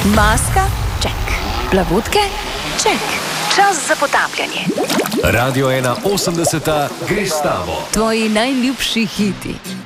Maska? Ček. Plavutke? Ček. Čas za potapljanje. Radio 81 gre s tabo. Tvoji najljubši hiti.